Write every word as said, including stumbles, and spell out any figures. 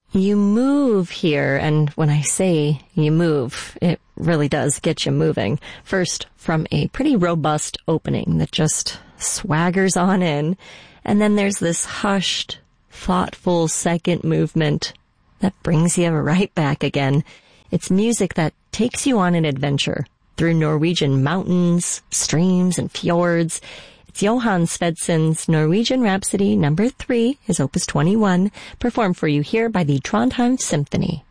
You move here, and when I say you move, it really does get you moving. First, from a pretty robust opening that just swaggers on in, and then there's this hushed, thoughtful second movement that brings you right back again. It's music that takes you on an adventure through Norwegian mountains, streams, and fjords. It's Johan Svedsen's Norwegian Rhapsody number three, his opus twenty-one, performed for you here by the Trondheim Symphony.